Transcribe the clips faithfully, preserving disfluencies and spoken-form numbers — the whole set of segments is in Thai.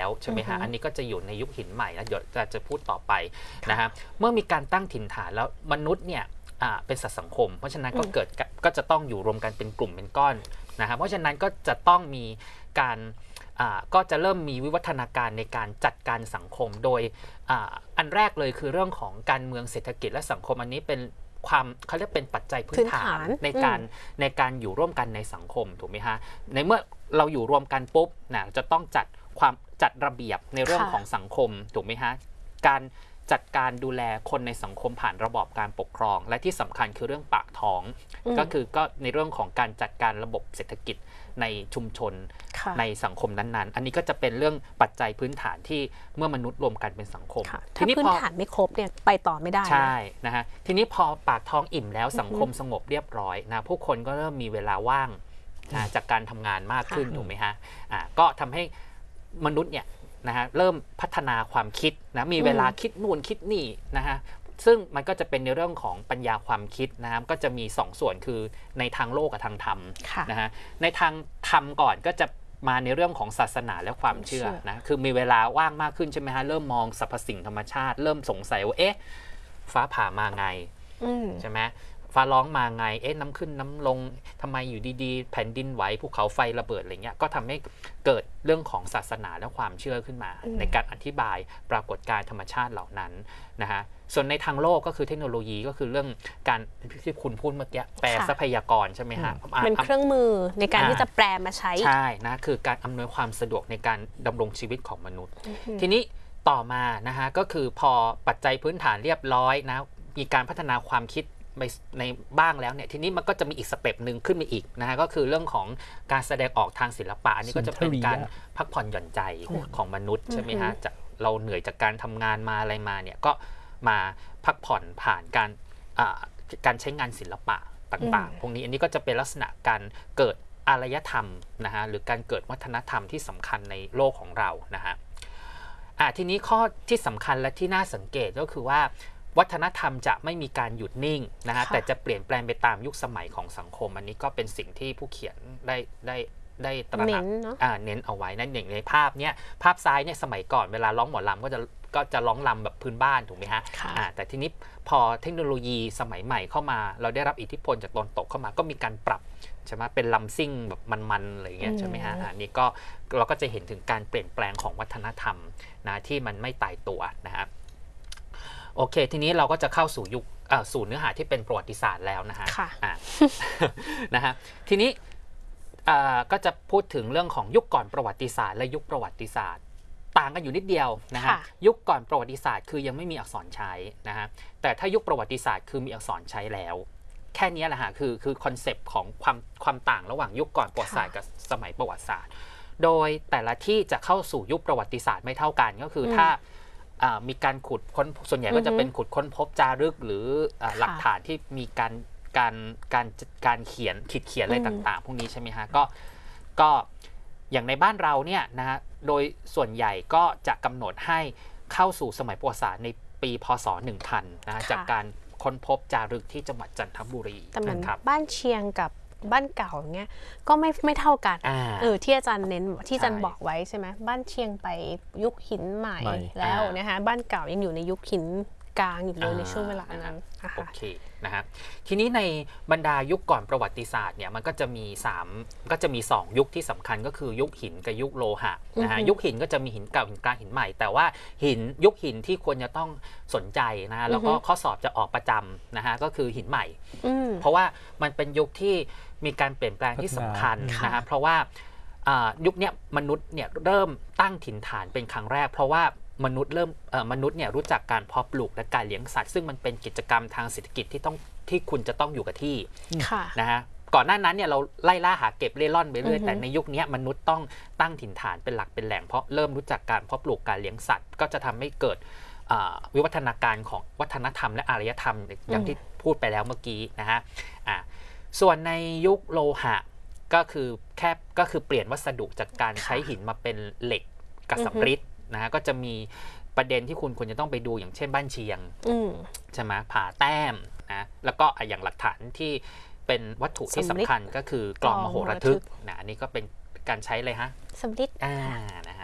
แล้วใช่ไหมฮะอันนี้ก็จะอยู่ในยุคหินใหม่นะเดี๋ยวจะจะพูดต่อไปนะฮะเมื่อมีการตั้งถิ่นฐานแล้วมนุษย์เนี่ยเป็นสัตว์สังคมเพราะฉะนั้นก็เกิดก็จะต้องอยู่รวมกันเป็นกลุ่มเป็นก้อนนะฮะเพราะฉะนั้นก็จะต้องมีการก็จะเริ่มมีวิวัฒนาการในการจัดการสังคมโดย อ, อันแรกเลยคือเรื่องของการเมืองเศรษฐกิจและสังคมอันนี้เป็นความเขาเรียกเป็นปัจจัยพื้นฐานในการในการอยู่ร่วมกันในสังคมถูกไหมฮะในเมื่อเราอยู่รวมกันปุ๊บนะจะต้องจัดความจัดระเบียบในเรื่องของสังคมถูกไหมฮะการจัดการดูแลคนในสังคมผ่านระบอบการปกครองและที่สำคัญคือเรื่องปากท้องก็คือก็ในเรื่องของการจัดการระบบเศรษฐกิจในชุมชนในสังคมนั้นๆอันนี้ก็จะเป็นเรื่องปัจจัยพื้นฐานที่เมื่อมนุษย์รวมกันเป็นสังคมถ้าพื้นฐานไม่ครบเนี่ยไปต่อไม่ได้ใช่นะฮะทีนี้พอปากท้องอิ่มแล้วสังคมสงบเรียบร้อยนะผู้คนก็เริ่มมีเวลาว่างจากการทำงานมากขึ้นถูกไหมฮะอ่าก็ทำให้มนุษย์เนี่ยนะฮะเริ่มพัฒนาความคิดนะมีเวลาคิดนู่นคิดนี่นะฮะซึ่งมันก็จะเป็นในเรื่องของปัญญาความคิดนะครับก็จะมีสองส่วนคือในทางโลกกับทางธรรมนะฮะในทางธรรมก่อนก็จะมาในเรื่องของศาสนาและความเชื่อนะคือมีเวลาว่างมากขึ้นใช่ไหมฮะเริ่มมองสรรพสิ่งธรรมชาติเริ่มสงสัยว่าเอ๊ะฟ้าผ่ามาไงใช่ไหมฟ้าร้องมาไงเอ๊ะน้ำขึ้นน้ำลงทำไมอยู่ดีๆแผ่นดินไหวภูเขาไฟระเบิดอะไรเงี้ยก็ทำให้เกิดเรื่องของศาสนาและความเชื่อขึ้นมาในการอธิบายปรากฏการณ์ธรรมชาติเหล่านั้นนะฮะส่วนในทางโลกก็คือเทคโนโลยีก็คือเรื่องการที่คุณพูดเมื่อกี้แปลทรัพยากรใช่ไหมฮะเป็นเครื่องมือในการที่จะแปลมาใช้ใช่นะคือการอำนวยความสะดวกในการดำรงชีวิตของมนุษย์ทีนี้ต่อมานะฮะก็คือพอปัจจัยพื้นฐานเรียบร้อยนะมีการพัฒนาความคิดในบ้างแล้วเนี่ยทีนี้มันก็จะมีอีกสเต็ปหนึ่งขึ้นมาอีกนะฮะก็คือเรื่องของการแสดงออกทางศิลปะอันนี้ก็จะเป็นการพักผ่อนหย่อนใจของมนุษย์ใช่ไหมฮะจะเราเหนื่อยจากการทำงานมาอะไรมาเนี่ยก็มาพักผ่อนผ่านการการใช้งานศิลปะต่างๆพวกนี้อันนี้ก็จะเป็นลักษณะการเกิดอารยธรรมนะฮะหรือการเกิดวัฒนธรรมที่สำคัญในโลกของเรานะฮะทีนี้ข้อที่สำคัญและที่น่าสังเกตก็คือว่าวัฒนธรรมจะไม่มีการหยุดนิ่งนะฮะแต่จะเปลี่ยนแปลงไปตามยุคสมัยของสังคมอันนี้ก็เป็นสิ่งที่ผู้เขียนได้ได้ได้ตระหนักเน้นเอาไว้นั่นอย่างในภาพเนี้ยภาพซ้ายเนี่ยสมัยก่อนเวลาร้องหมอลำก็จะก็จะร้องลำแบบพื้นบ้านถูกไหมฮะแต่ทีนี้พอเทคโนโลยีสมัยใหม่เข้ามาเราได้รับอิทธิพลจากตะวันตกเข้ามาก็มีการปรับใช่ไหมเป็นลำซิ่งแบบมันๆอะไรเงี้ยใช่ไหมฮะอันนี้ก็เราก็จะเห็นถึงการเปลี่ยนแปลงของวัฒนธรรมนะที่มันไม่ตายตัวนะครับโอเคทีนี้เราก็จะเข้าสู่ยุคสู่เนื้อหาที่เป็นประวัติศาสตร์แล้วนะฮะนะฮะทีนี้ก็จะพูดถึงเรื่องของยุคก่อนประวัติศาสตร์และยุคประวัติศาสตร์ต่างกันอยู่นิดเดียวนะฮะยุคก่อนประวัติศาสตร์คือยังไม่มีอักษรใช้นะฮะแต่ถ้ายุคประวัติศาสตร์คือมีอักษรใช้แล้วแค่นี้แหละฮะคือคือคอนเซปต์ของความความต่างระหว่างยุคก่อนประวัติศาสตร์กับสมัยประวัติศาสตร์โดยแต่ละที่จะเข้าสู่ยุคประวัติศาสตร์ไม่เท่ากันก็คือถ้ามีการขุดค้นส่วนใหญ่ก็จะเป็นขุดค้นพบจารึกหรือหลักฐานที่มีการการการการเขียนขีดเขียนอะไรต่างๆพวกนี้ใช่ไหมฮะก็ก็อย่างในบ้านเราเนี่ยนะฮะโดยส่วนใหญ่ก็จะกำหนดให้เข้าสู่สมัยประวัติศาสตร์ในปีพ.ศ. หนึ่งพันนะจากการค้นพบจารึกที่จังหวัดจันทบุรีแต่เหมือนบ้านเชียงกับบ้านเก่าเงี้ยก็ไม่ไม่เท่ากันเออที่อาจารย์เน้นที่อาจารย์บอกไว้ใช่ไหมบ้านเชียงไปยุคหินใหม่แล้วนะคะบ้านเก่ายังอยู่ในยุคหินกลางอยู่เลยในช่วงเวลานั้นโอเคนะฮะทีนี้ในบรรดายุคก่อนประวัติศาสตร์เนี่ยมันก็จะมีสามก็จะมีสองยุคที่สำคัญก็คือยุคหินกับยุคโลหะนะฮะยุคหินก็จะมีหินเก่าหินกลางหินใหม่แต่ว่าหินยุคหินที่ควรจะต้องสนใจนะฮะแล้วก็ข้อสอบจะออกประจำนะฮะก็คือหินใหม่เพราะว่ามันเป็นยุคที่มีการเปลี่ยนแปลงที่สำคัญนะฮะเพราะว่ายุคนี้มนุษย์เนี่ยเริ่มตั้งถิ่นฐานเป็นครั้งแรกเพราะว่ามนุษย์เริ่มมนุษย์เนี่ยรู้จักการเพาะปลูกและการเลี้ยงสัตว์ซึ่งมันเป็นกิจกรรมทางเศรษฐกิจที่ต้องที่คุณจะต้องอยู่กับที่นะฮะก่อนหน้านั้นเนี่ยเราไล่ล่าหาเก็บเล่ร่อนไปเรื่อยแต่ในยุคนี้มนุษย์ต้องตั้งถิ่นฐานเป็นหลักเป็นแหล่งเพราะเริ่มรู้จักการเพาะปลูกการเลี้ยงสัตว์ก็จะทำให้เกิดวิวัฒนาการของวัฒนธรรมและอารยธรรมอย่างที่พูดไปแล้วเมื่อกี้นะฮะส่วนในยุคโลหะก็คือแค่ก็คือเปลี่ยนวัสดุจากการใช้หินมาเป็นเหล็กกับสำริดนะฮะก็จะมีประเด็นที่คุณควรจะต้องไปดูอย่างเช่นบ้านเชียงใช่ไหมผาแต้มนะแล้วก็อย่างหลักฐานที่เป็นวัตถุที่สำคัญก็คือกลองมโหระทึกนะอันนี้ก็เป็นการใช้เลยฮะสำริดอ่านะฮะ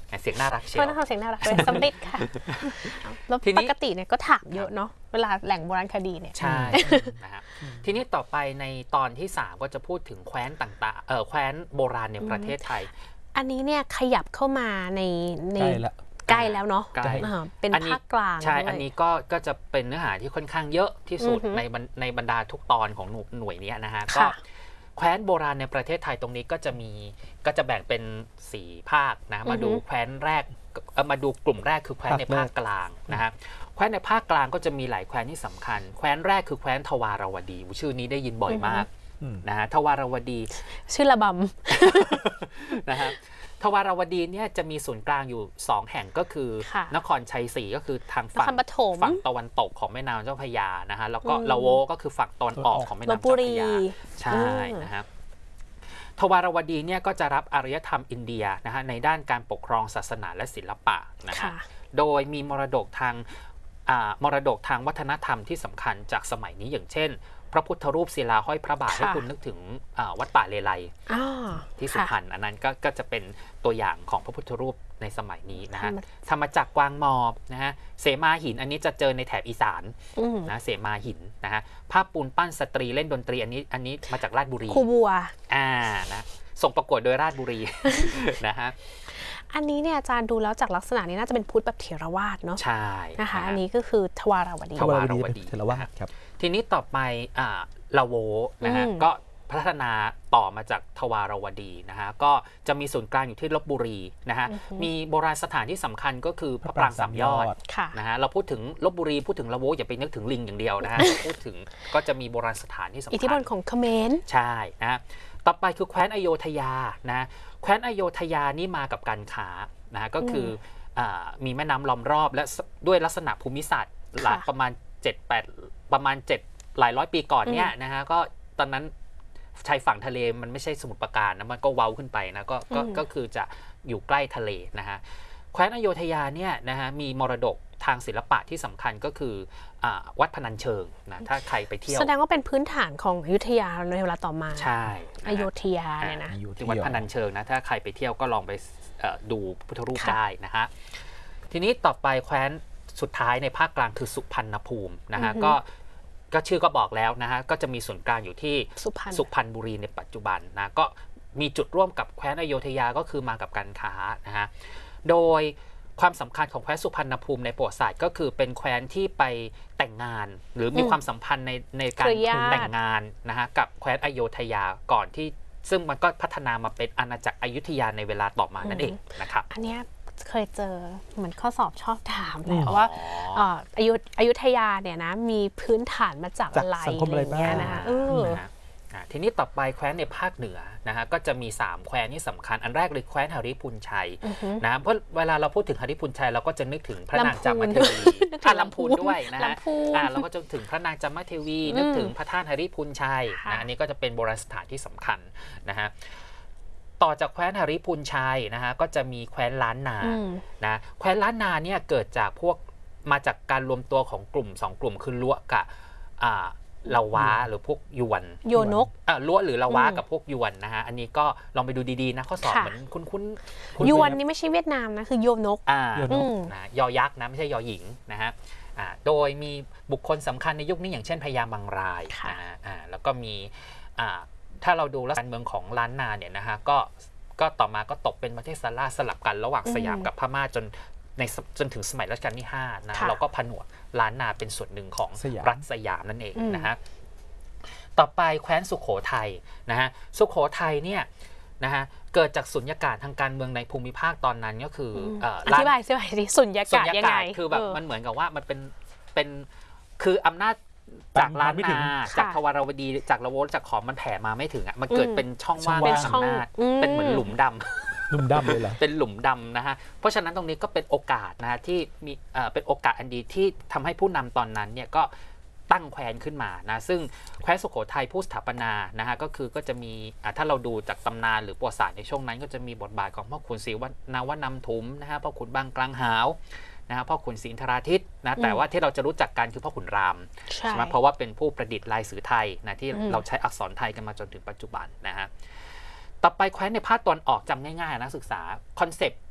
เสียงน่ารักเชียวก็ต้องทำเสียงน่ารักเป็นสำลิดค่ะแล้วปกติเนี่ยก็ถามเยอะเนาะเวลาแหล่งโบราณคดีเนี่ยใช่นะครับทีนี้ต่อไปในตอนที่สามก็จะพูดถึงแคว้นต่างๆเออแคว้นโบราณในประเทศไทยอันนี้เนี่ยขยับเข้ามาในในใกล้แล้วเนาะเป็นภาคกลางใช่อันนี้ก็ก็จะเป็นเนื้อหาที่ค่อนข้างเยอะที่สุดในในบรรดาทุกตอนของหน่วยนี้นะฮะก็แคว้นโบราณในประเทศไทยตรงนี้ก็จะมีก็จะแบ่งเป็นสี่ภาคนะมาดูแคว้นแรกมาดูกลุ่มแรกคือแคว้นในภาคกลางนะฮะแคว้นในภาคกลางก็จะมีหลายแคว้นที่สำคัญแคว้นแรกคือแคว้นทวารวดีชื่อนี้ได้ยินบ่อยมากนะฮะทวารวดีชื่อระบำนะฮะทวารวดีเนี่ยจะมีศูนย์กลางอยู่สองแห่งก็คือนครชัยศรีก็คือทางฝั่งฝั่งตะวันตกของแม่น้ำเจ้าพระยานะฮะแล้วก็ละโวก็คือฝั่งตอนออกของแม่น้ำเจ้าพระยาใช่นะครับทวารวดีเนี่ยก็จะรับอารยธรรมอินเดียนะฮะในด้านการปกครองศาสนาและศิลปะนะฮะโดยมีมรดกทางมรดกทางวัฒนธรรมที่สำคัญจากสมัยนี้อย่างเช่นพระพุทธรูปศิลาห้อยพระบาทให้คุณนึกถึงวัดป่าเลไลที่สุพรรณอันนั้นก็ก็จะเป็นตัวอย่างของพระพุทธรูปในสมัยนี้นะฮะธรรมจักรกวางมอบนะฮะเสมาหินอันนี้จะเจอในแถบอีสานนะเสมาหินนะฮะภาพปูนปั้นสตรีเล่นดนตรีอันนี้อันนี้มาจากราชบุรีครูบัวอ่านะส่งประกวดโดยราชบุรีนะฮะอันนี้เนี่ยอาจารย์ดูแล้วจากลักษณะนี้น่าจะเป็นพุทธแบบเถรวาทเนาะใช่นะคะอันนี้ก็คือทวารวดีทวารวดีเถรวาทครับทีนี้ต่อไปอ่าละโวนะฮะก็พัฒนาต่อมาจากทวารวดีนะฮะก็จะมีศูนย์กลางอยู่ที่ลพบุรีนะฮะมีโบราณสถานที่สำคัญก็คือพระปรางสามยอดนะฮะเราพูดถึงลพบุรีพูดถึงละโวอย่าไปนึกถึงลิงอย่างเดียวนะฮะพูดถึงก็จะมีโบราณสถานที่สำคัญอิทธิพลของเขมรใช่นะต่อไปคือแคว้นอโยธยานะแคว้นอโยธยานี่มากับการค้านะก็คือมีแม่น้ำล้อมรอบและด้วยลักษณะภูมิศาสตร์หลายประมาณเจ็ด แปดประมาณเจ็ดหลายร้อยปีก่อนเนี่ยนะฮะก็ตอนนั้นชายฝั่งทะเลมันไม่ใช่สมุทรปราการนะมันก็เว้าขึ้นไปนะก็ก็คือจะอยู่ใกล้ทะเลนะฮะแคว้นอโยธยาเนี่ยนะฮะมีมรดกทางศิลปะที่สำคัญก็คือวัดพนัญเชิงนะถ้าใครไปเที่ยวแสดงว่าเป็นพื้นฐานของอยุธยาในเวลาต่อมาใช่อโยธยาเนี่ยนะวัดพนัญเชิงนะถ้าใครไปเที่ยวก็ลองไปดูพุทธรูปได้นะฮะทีนี้ต่อไปแคว้นสุดท้ายในภาคกลางคือสุพรรณภูมินะฮะก็ก็ชื่อก็บอกแล้วนะฮะก็จะมีศูนย์กลางอยู่ที่สุพรรณบุรีในปัจจุบันนะก็มีจุดร่วมกับแคว้นอโยธยาก็คือมากับการค้านะฮะโดยความสำคัญของแคว้นสุพรรณภูมิในประวัติศาสตร์ก็คือเป็นแคว้นที่ไปแต่งงานหรือมีความสัมพันธ์ในในการแต่งงานนะฮะกับแคว้นอโยธยาก่อนที่ซึ่งมันก็พัฒนามาเป็นอาณาจักรอยุธยาในเวลาต่อมานั่นเองนะครับอันนี้เคยเจอเหมือนข้อสอบชอบถามแหละว่าอยุอยุธยาเนี่ยนะมีพื้นฐานมาจากอะไรอะไรเงี้ยนะคะทีนี้ต่อไปแคว้นในภาคเหนือนะฮะก็จะมีสามแคว้นที่สำคัญอันแรกเลยแคว้นหฤพูนชัยนะเพราะเวลาเราพูดถึงหฤพูนชัยเราก็จะนึกถึงพระนางจามเทวีอ่าลำพูนด้วยนะฮะอ่าเราก็จะถึงพระนางจามเทวีนึกถึงพระธาตุหฤพูนชัยนะอันนี้ก็จะเป็นโบราณสถานที่สำคัญนะฮะต่อจากแคว้นหฤพูนชัยนะฮะก็จะมีแคว้นล้านนานะแคว้นล้านนาเนี่ยเกิดจากพวกมาจากการรวมตัวของกลุ่มสองกลุ่มคือล้วกับอ่าละวะหรือพวกยวนโยนกอ่ะล้วหรือละวะกับพวกยวนนะฮะอันนี้ก็ลองไปดูดีๆนะข้อสอบเหมือนคุ้นคุ้นยวนนี่ไม่ใช่เวียดนามนะคือโยนกอ่านะยอยักษ์นะไม่ใช่ยอหญิงนะฮะอ่าโดยมีบุคคลสำคัญในยุคนี้อย่างเช่นพญามังรายนะฮะอ่าแล้วก็มีอ่าถ้าเราดูลักษณะการเมืองของล้านนาเนี่ยนะฮะก็ก็ต่อมาก็ตกเป็นประเทศซาร่าสลับกันระหว่างสยามกับพม่าจนในจนถึงสมัยรัชกาลที่ห้านะเราก็ผนวกล้านนาเป็นส่วนหนึ่งของรัฐสยามนั่นเองนะฮะต่อไปแคว้นสุโขทัยนะฮะสุโขทัยเนี่ยนะฮะเกิดจากสุญญากาศทางการเมืองในภูมิภาคตอนนั้นก็คืออธิบายอธิบายดิสุญญากาศยังไงคือแบบมันเหมือนกับว่ามันเป็นเป็นคืออำนาจจากล้านนาจากทวารวดีจากละโวจากขอมมันแผ่มาไม่ถึงอ่ะมันเกิดเป็นช่องว่างเป็นอำนาจเป็นเหมือนหลุมดำหลุมดำเลยเหรอเป็นหลุมดำนะฮะเพราะฉะนั้นตรงนี้ก็เป็นโอกาสนะฮะที่มีเป็นโอกาสอันดีที่ทำให้ผู้นำตอนนั้นเนี่ยก็ตั้งแคว้นขึ้นมานะซึ่งแคว้นสุโขทัยผู้สถาปนานะฮะก็คือก็จะมีถ้าเราดูจากตำนานหรือประวัติศาสตร์ในช่วงนั้นก็จะมีบทบาทของพ่อขุนศรีนาวานำทุมนะฮะพ่อขุนบางกลางหาวนะฮะพ่อขุนศรีอินทราทิตนะแต่ว่าที่เราจะรู้จักกันคือพ่อขุนรามใช่ไหมเพราะว่าเป็นผู้ประดิษฐ์ลายสื่อไทยนะที่เราใช้อักษรไทยกันมาจนถึงปัจจุบันนะฮะต่อไปแคว้นในภาคตะวันออกจำง่ายๆนักศึกษาคอนเซปต์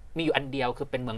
มีอยู่อันเดียวคือเป็นเมือง